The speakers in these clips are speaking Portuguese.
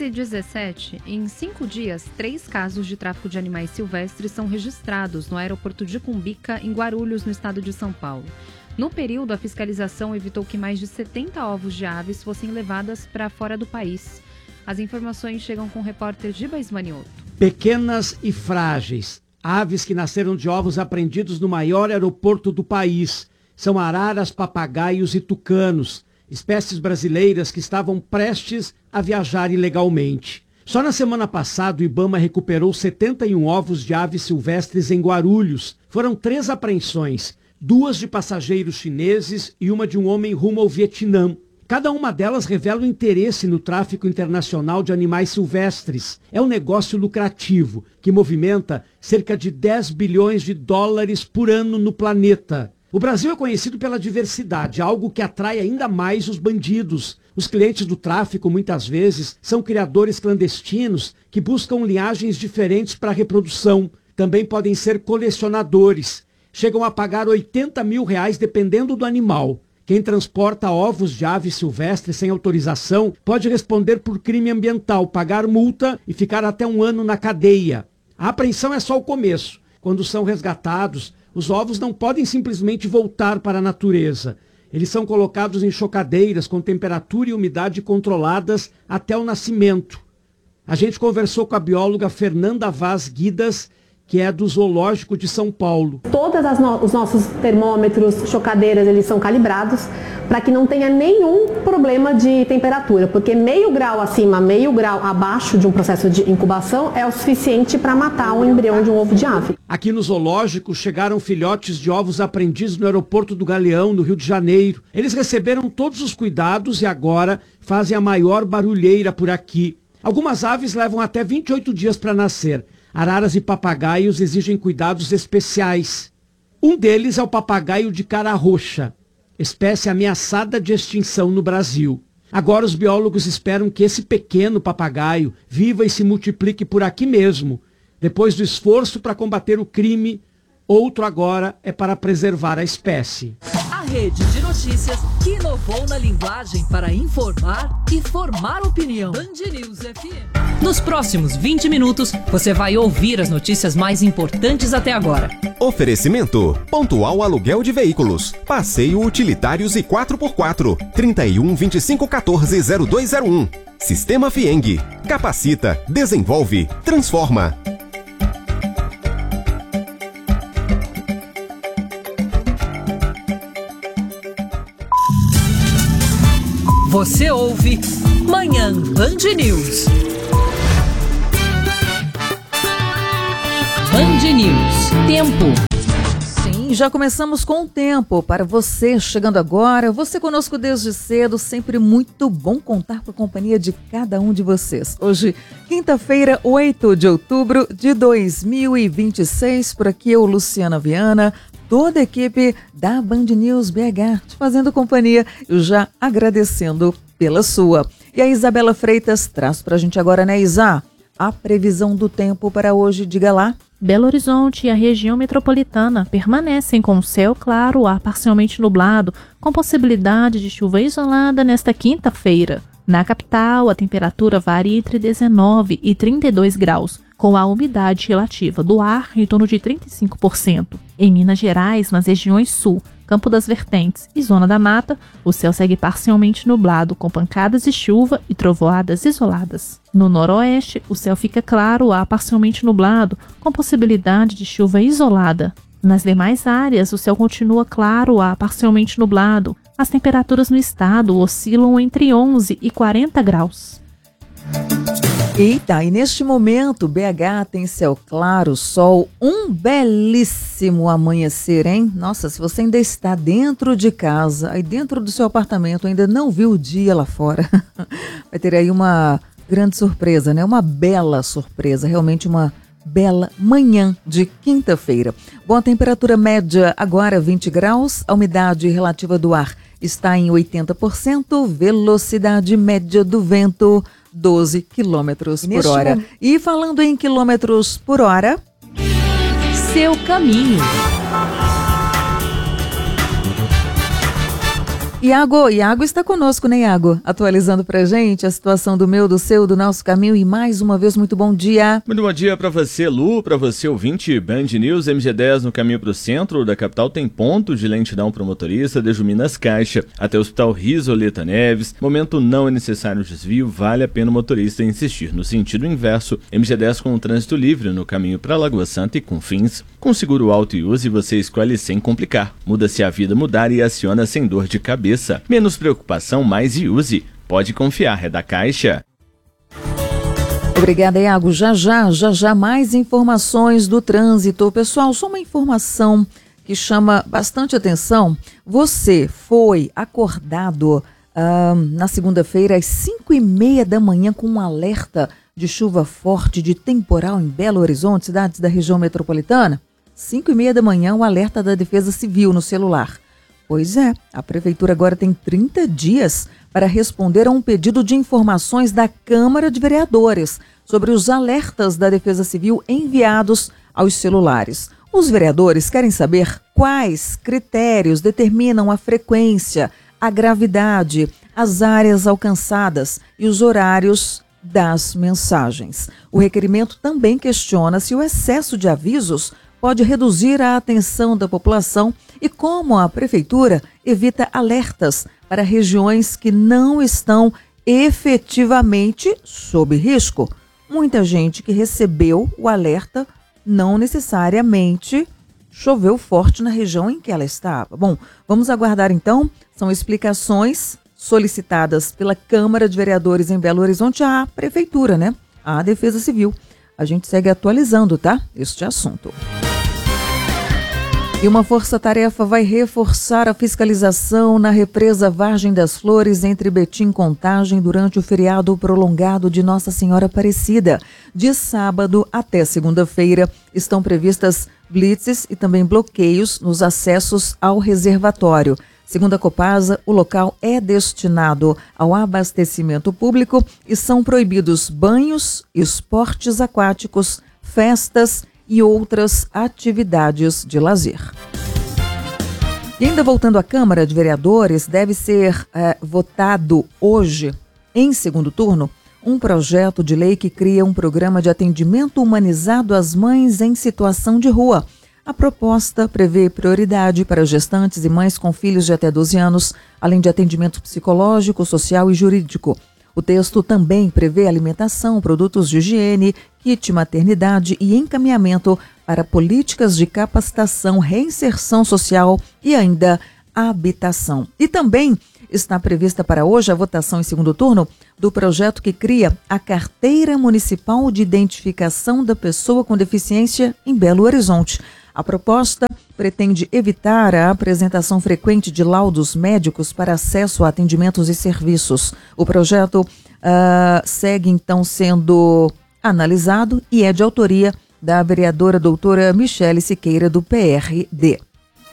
6h17, em 5 dias, 3 casos de tráfico de animais silvestres são registrados no aeroporto de Cumbica, em Guarulhos, no estado de São Paulo. No período, a fiscalização evitou que mais de 70 ovos de aves fossem levadas para fora do país. As informações chegam com o repórter Giba Ismanioto. Pequenas e frágeis, aves que nasceram de ovos apreendidos no maior aeroporto do país. São araras, papagaios e tucanos, espécies brasileiras que estavam prestes a viajar ilegalmente. Só na semana passada, o Ibama recuperou 71 ovos de aves silvestres em Guarulhos. Foram 3 apreensões, 2 de passageiros chineses e uma de um homem rumo ao Vietnã. Cada uma delas revela o interesse no tráfico internacional de animais silvestres. É um negócio lucrativo, que movimenta cerca de 10 bilhões de dólares por ano no planeta. O Brasil é conhecido pela diversidade, algo que atrai ainda mais os bandidos. Os clientes do tráfico, muitas vezes, são criadores clandestinos que buscam linhagens diferentes para reprodução. Também podem ser colecionadores. Chegam a pagar R$80 mil dependendo do animal. Quem transporta ovos de aves silvestres sem autorização pode responder por crime ambiental, pagar multa e ficar até 1 ano na cadeia. A apreensão é só o começo. Quando são resgatados, os ovos não podem simplesmente voltar para a natureza. Eles são colocados em chocadeiras com temperatura e umidade controladas até o nascimento. A gente conversou com a bióloga Fernanda Vaz Guidas, que é do Zoológico de São Paulo. Todos os nossos termômetros, chocadeiras, eles são calibrados para que não tenha nenhum problema de temperatura, porque meio grau acima, meio grau abaixo de um processo de incubação é o suficiente para matar um embrião de um ovo de ave. Aqui no zoológico chegaram filhotes de ovos apreendidos no aeroporto do Galeão, no Rio de Janeiro. Eles receberam todos os cuidados e agora fazem a maior barulheira por aqui. Algumas aves levam até 28 dias para nascer. Araras e papagaios exigem cuidados especiais. Um deles é o papagaio de cara roxa, espécie ameaçada de extinção no Brasil. Agora os biólogos esperam que esse pequeno papagaio viva e se multiplique por aqui mesmo. Depois do esforço para combater o crime, outro agora é para preservar a espécie. A rede de notícias que inovou na linguagem para informar e formar opinião. Band News FM. Nos próximos 20 minutos, você vai ouvir as notícias mais importantes até agora. Oferecimento: Pontual Aluguel de Veículos, Passeio Utilitários e 4x4, 31 25 14 0201. Sistema Fieng, capacita, desenvolve, transforma. Você ouve Manhã Band News. Band News. Tempo. Sim, já começamos com o tempo. Para você chegando agora, você conosco desde cedo, sempre muito bom contar com a companhia de cada um de vocês. Hoje, quinta-feira, 8 de outubro de 2026, por aqui eu, Luciana Viana, toda a equipe da Band News BH, te fazendo companhia, eu já agradecendo pela sua. E a Isabela Freitas traz pra gente agora, né, Isa, a previsão do tempo para hoje, diga lá. Belo Horizonte e a região metropolitana permanecem com céu claro a parcialmente nublado, com possibilidade de chuva isolada nesta quinta-feira. Na capital, a temperatura varia entre 19 e 32 graus, com a umidade relativa do ar em torno de 35%. Em Minas Gerais, nas regiões sul, Campo das Vertentes e Zona da Mata, o céu segue parcialmente nublado, com pancadas de chuva e trovoadas isoladas. No noroeste, o céu fica claro a parcialmente nublado, com possibilidade de chuva isolada. Nas demais áreas, o céu continua claro a parcialmente nublado. As temperaturas no estado oscilam entre 11 e 40 graus. Eita, e neste momento, BH tem céu claro, sol, um belíssimo amanhecer, hein? Nossa, se você ainda está dentro de casa, aí dentro do seu apartamento, ainda não viu o dia lá fora, vai ter aí uma grande surpresa, né? Uma bela surpresa, realmente uma bela manhã de quinta-feira. Bom, a temperatura média agora 20 graus, a umidade relativa do ar está em 80%, velocidade média do vento 12 quilômetros por hora. E falando em quilômetros por hora, seu caminho. Iago está conosco, né, Iago? Atualizando pra gente a situação do meu, do seu, do nosso caminho. E mais uma vez, muito bom dia. Muito bom dia para você, Lu, para você, ouvinte. Band News, MG10 no caminho para o centro da capital tem ponto de lentidão para o motorista, desde o Minas Caixa até o Hospital Risoleta Neves. Momento não é necessário desvio, vale a pena o motorista insistir. No sentido inverso, MG10 com o trânsito livre no caminho para Lagoa Santa e Confins. Com seguro alto e use, você escolhe sem complicar. Muda-se a vida mudar e aciona sem dor de cabeça. Menos preocupação, mais use. Pode confiar, é da Caixa. Obrigada, Iago. Já mais informações do trânsito. Pessoal, só uma informação que chama bastante atenção. Você foi acordado na segunda-feira às 5h30 da manhã com um alerta de chuva forte, de temporal em Belo Horizonte, cidades da região metropolitana? 5h30 da manhã, um alerta da Defesa Civil no celular. Pois é, a Prefeitura agora tem 30 dias para responder a um pedido de informações da Câmara de Vereadores sobre os alertas da Defesa Civil enviados aos celulares. Os vereadores querem saber quais critérios determinam a frequência, a gravidade, as áreas alcançadas e os horários das mensagens. O requerimento também questiona se o excesso de avisos pode reduzir a atenção da população e como a Prefeitura evita alertas para regiões que não estão efetivamente sob risco. Muita gente que recebeu o alerta não necessariamente choveu forte na região em que ela estava. Bom, vamos aguardar então. São explicações solicitadas pela Câmara de Vereadores em Belo Horizonte à Prefeitura, né? À Defesa Civil. A gente segue atualizando, tá? Este assunto. E uma força-tarefa vai reforçar a fiscalização na represa Vargem das Flores entre Betim e Contagem durante o feriado prolongado de Nossa Senhora Aparecida. De sábado até segunda-feira estão previstas blitzes e também bloqueios nos acessos ao reservatório. Segundo a Copasa, o local é destinado ao abastecimento público e são proibidos banhos, esportes aquáticos, festas e outras atividades de lazer. E ainda voltando à Câmara de Vereadores, deve ser votado hoje, em segundo turno, um projeto de lei que cria um programa de atendimento humanizado às mães em situação de rua. A proposta prevê prioridade para gestantes e mães com filhos de até 12 anos, além de atendimento psicológico, social e jurídico. O texto também prevê alimentação, produtos de higiene, kit maternidade e encaminhamento para políticas de capacitação, reinserção social e ainda habitação. E também está prevista para hoje a votação em segundo turno do projeto que cria a Carteira Municipal de Identificação da Pessoa com Deficiência em Belo Horizonte. A proposta pretende evitar a apresentação frequente de laudos médicos para acesso a atendimentos e serviços. O projeto segue então sendo analisado e é de autoria da vereadora doutora Michele Siqueira, do PRD.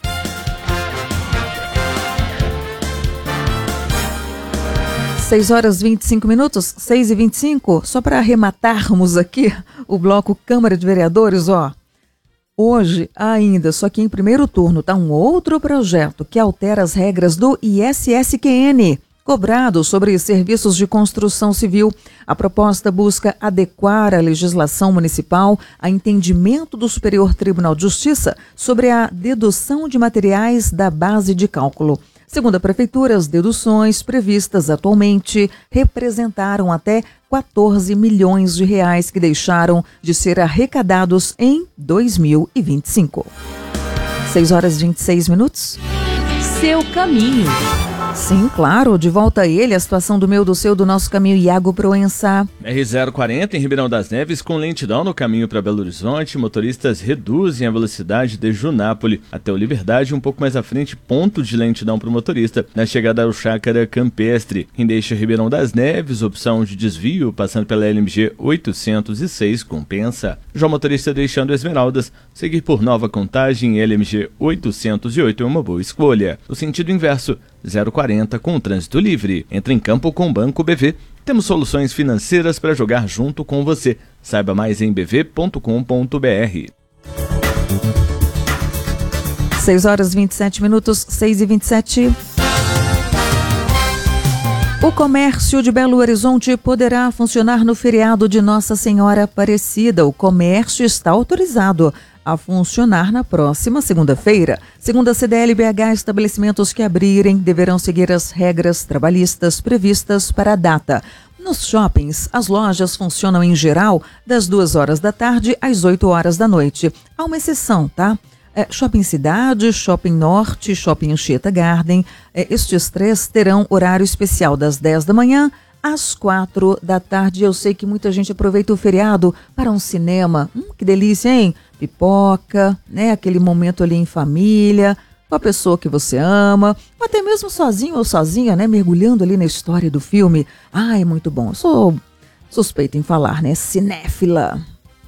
Seis horas 25 minutos, 6h25, só para arrematarmos aqui o bloco Câmara de Vereadores, Hoje, ainda, só que em primeiro turno, está um outro projeto que altera as regras do ISSQN, cobrado sobre serviços de construção civil. A proposta busca adequar a legislação municipal a entendimento do Superior Tribunal de Justiça sobre a dedução de materiais da base de cálculo. Segundo a Prefeitura, as deduções previstas atualmente representaram até 14 milhões de reais que deixaram de ser arrecadados em 2025. 6 horas e 26 minutos. Seu caminho. Sim, claro, de volta a ele, a situação do meu, do seu, do nosso caminho, Iago Proença. R040 em Ribeirão das Neves, com lentidão no caminho para Belo Horizonte, motoristas reduzem a velocidade de Junápoli até o Liberdade, um pouco mais à frente, ponto de lentidão para o motorista, na chegada ao Chácara Campestre. Quem deixa Ribeirão das Neves, opção de desvio, passando pela LMG 806, compensa. Já o motorista deixando Esmeraldas, seguir por Nova Contagem, LMG 808 é uma boa escolha. No sentido inverso, 040 com o trânsito livre. Entra em campo com o Banco BV. Temos soluções financeiras para jogar junto com você. Saiba mais em bv.com.br. 6 horas 27 minutos, 6h27. O comércio de Belo Horizonte poderá funcionar no feriado de Nossa Senhora Aparecida. O comércio está autorizado a funcionar na próxima segunda-feira. Segundo a CDL-BH, estabelecimentos que abrirem deverão seguir as regras trabalhistas previstas para a data. Nos shoppings, as lojas funcionam em geral das 2 horas da tarde às 8 horas da noite. Há uma exceção, tá? Shopping Cidade, Shopping Norte, Shopping Anchieta Garden. Estes 3 terão horário especial das 10 da manhã às 4 da tarde. Eu sei que muita gente aproveita o feriado para um cinema. Que delícia, hein? Pipoca, né? Aquele momento ali em família, com a pessoa que você ama, ou até mesmo sozinho ou sozinha, né? Mergulhando ali na história do filme. É muito bom. Eu sou suspeita em falar, né? Cinéfila.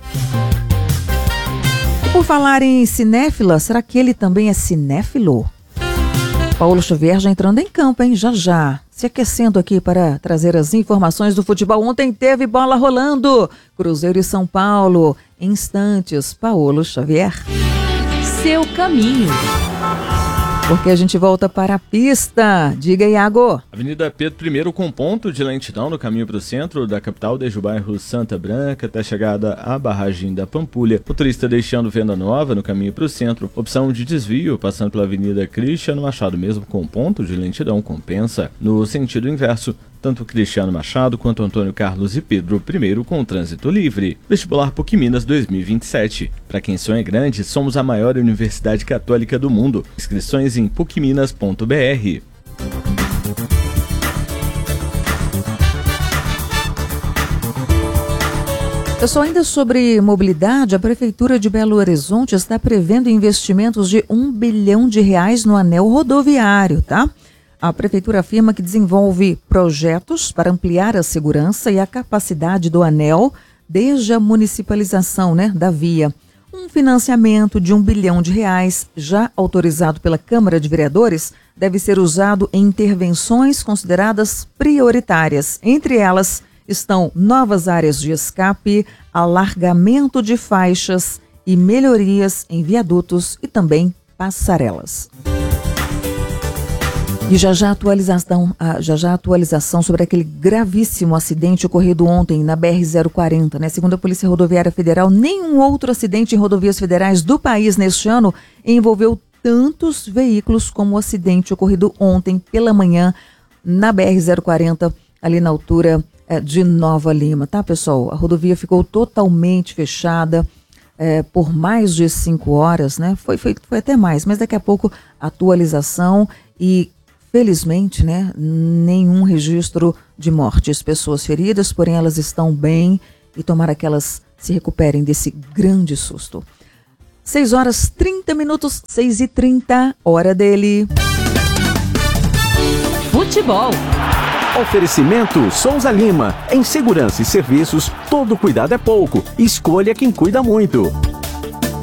Por falar em cinéfila, será que ele também é cinéfilo? Paulo Xavier já entrando em campo, hein? Já. Se aquecendo aqui para trazer as informações do futebol. Ontem teve bola rolando. Cruzeiro e São Paulo. Em instantes, Paulo Xavier. Seu caminho. Porque a gente volta para a pista. Diga, Iago. Avenida Pedro I com ponto de lentidão no caminho para o centro da capital, desde o bairro Santa Branca até a chegada à barragem da Pampulha. Motorista deixando Venda Nova no caminho para o centro. Opção de desvio passando pela Avenida Cristiano Machado, mesmo com ponto de lentidão, compensa. No sentido inverso, tanto Cristiano Machado quanto Antônio Carlos e Pedro I com trânsito livre. Vestibular PUC Minas 2027. Para quem sonha grande, somos a maior universidade católica do mundo. Inscrições em pucminas.br. Pessoal, ainda sobre mobilidade, a Prefeitura de Belo Horizonte está prevendo investimentos de R$1 bilhão no anel rodoviário, tá? A Prefeitura afirma que desenvolve projetos para ampliar a segurança e a capacidade do anel desde a municipalização, da via. Um financiamento de R$1 bilhão, já autorizado pela Câmara de Vereadores, deve ser usado em intervenções consideradas prioritárias. Entre elas estão novas áreas de escape, alargamento de faixas e melhorias em viadutos e também passarelas. E já a atualização sobre aquele gravíssimo acidente ocorrido ontem na BR-040, Segundo a Polícia Rodoviária Federal, nenhum outro acidente em rodovias federais do país neste ano envolveu tantos veículos como o acidente ocorrido ontem pela manhã na BR-040, ali na altura de Nova Lima, tá, pessoal? A rodovia ficou totalmente fechada por mais de 5 horas, Foi até mais, mas daqui a pouco atualização e felizmente, nenhum registro de mortes, pessoas feridas, porém elas estão bem e tomara que elas se recuperem desse grande susto. 6h30, 6h30, hora dele. Futebol. Oferecimento Souza Lima. Em segurança e serviços, todo cuidado é pouco. Escolha quem cuida muito.